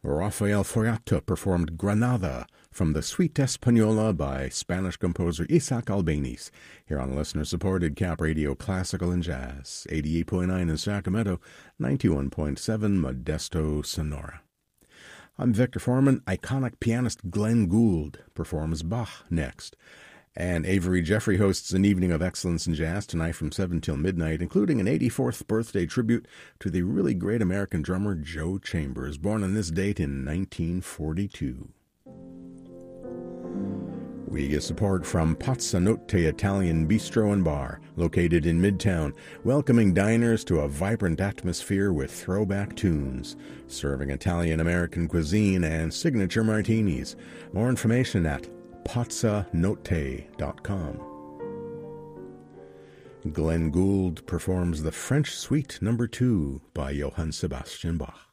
Rafael Foriato performed Granada from the Suite Española by Spanish composer Isaac Albéniz, here on listener-supported Cap Radio Classical and Jazz, 88.9 in Sacramento, 91.7 Modesto, Sonora. I'm Victor Foreman. Iconic pianist Glenn Gould performs Bach next. And Avery Jeffrey hosts an evening of excellence in jazz tonight from 7 till midnight, including an 84th birthday tribute to the really great American drummer Joe Chambers, born on this date in 1942. We get support from Pazza Notte Italian Bistro and Bar, located in Midtown, welcoming diners to a vibrant atmosphere with throwback tunes, serving Italian-American cuisine and signature martinis. More information at pazzanotte.com. Glenn Gould performs the French Suite No. 2 by Johann Sebastian Bach.